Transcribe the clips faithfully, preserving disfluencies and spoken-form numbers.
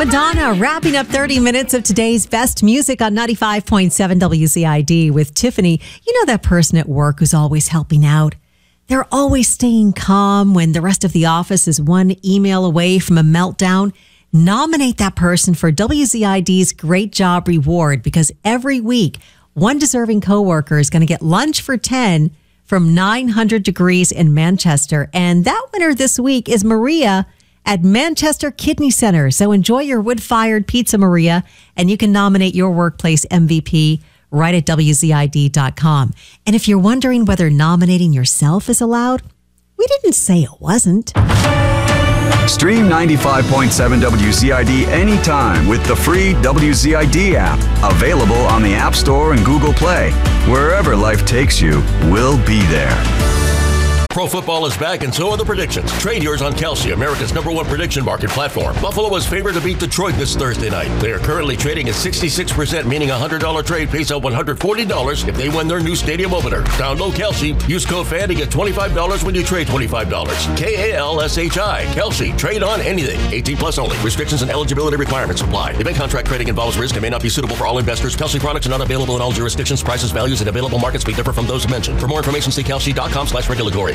Madonna wrapping up thirty minutes of today's best music on ninety-five point seven W Z I D with Tiffany. You know that person at work who's always helping out? They're always staying calm when the rest of the office is one email away from a meltdown. Nominate that person for W Z I D's Great Job Reward, because every week, one deserving coworker is going to get lunch for ten from nine hundred Degrees in Manchester. And that winner this week is Maria at Manchester Kidney Center. So enjoy your wood-fired pizza, Maria, and you can nominate your workplace M V P right at W Z I D dot com. And if you're wondering whether nominating yourself is allowed, we didn't say it wasn't. Stream ninety-five point seven W Z I D anytime with the free W Z I D app. Available on the App Store and Google Play. Wherever life takes you, we'll be there. Pro football is back, and so are the predictions. Trade yours on Kalshi, America's number one prediction market platform. Buffalo was favored to beat Detroit this Thursday night. They are currently trading at sixty-six percent, meaning a one hundred dollars trade pays out one hundred forty dollars if they win their new stadium opener. Download Kalshi. Use code FAN to get twenty-five dollars when you trade twenty-five dollars. K A L S H I. Kalshi. Trade on anything. eighteen plus only. Restrictions and eligibility requirements apply. Event contract trading involves risk and may not be suitable for all investors. Kalshi products are not available in all jurisdictions. Prices, values, and available markets may differ from those mentioned. For more information, see kalshi dot com slash regulatory.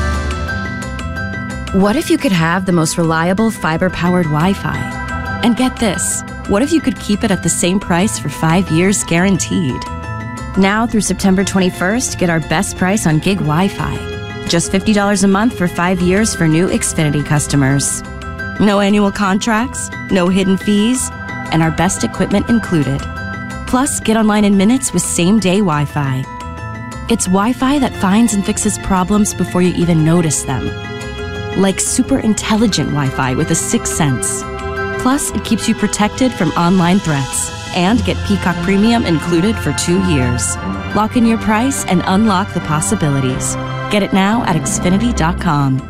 What if you could have the most reliable fiber-powered Wi-Fi? And get this, what if you could keep it at the same price for five years guaranteed? Now through September twenty-first, get our best price on gig Wi-Fi. Just fifty dollars a month for five years for new Xfinity customers. No annual contracts, no hidden fees, and our best equipment included. Plus, get online in minutes with same-day Wi-Fi. It's Wi-Fi that finds and fixes problems before you even notice them. Like super intelligent Wi-Fi with a sixth sense. Plus, it keeps you protected from online threats. And get Peacock Premium included for two years. Lock in your price and unlock the possibilities. Get it now at Xfinity dot com.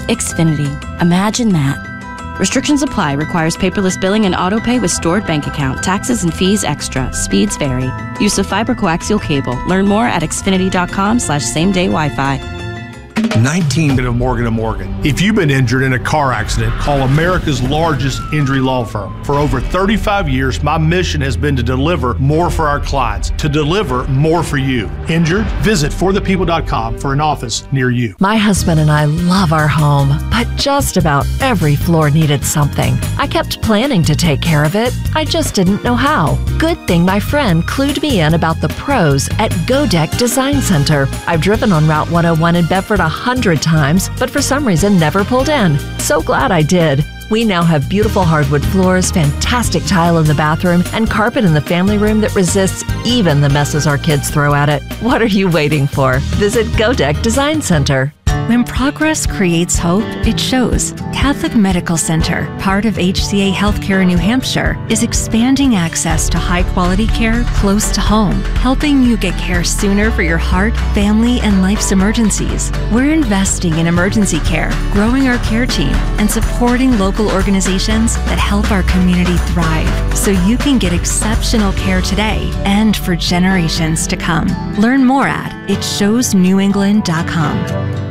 Xfinity. Imagine that. Restrictions apply. Requires paperless billing and autopay with stored bank account. Taxes and fees extra. Speeds vary. Use of fiber coaxial cable. Learn more at Xfinity dot com slash same day Wi-Fi. nineteen of Morgan and Morgan. If you've been injured in a car accident, call America's largest injury law firm. For over thirty-five years, my mission has been to deliver more for our clients, to deliver more for you. Injured? Visit for the people dot com for an office near you. My husband and I love our home, but just about every floor needed something. I kept planning to take care of it. I just didn't know how. Good thing my friend clued me in about the pros at Godeck Design Center. I've driven on Route one oh one in Bedford a hundred times, but for some reason never pulled in. So glad I did. We now have beautiful hardwood floors, fantastic tile in the bathroom, and carpet in the family room that resists even the messes our kids throw at it. What are you waiting for? Visit Godeck Design Center. When progress creates hope, it shows. Catholic Medical Center, part of H C A Healthcare New Hampshire, is expanding access to high-quality care close to home, helping you get care sooner for your heart, family, and life's emergencies. We're investing in emergency care, growing our care team, and supporting local organizations that help our community thrive, so you can get exceptional care today and for generations to come. Learn more at it shows new england dot com.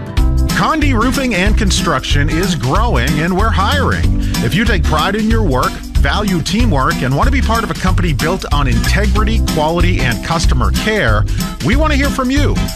Condé Roofing and Construction is growing, and we're hiring. If you take pride in your work, value teamwork, and want to be part of a company built on integrity, quality, and customer care, we want to hear from you.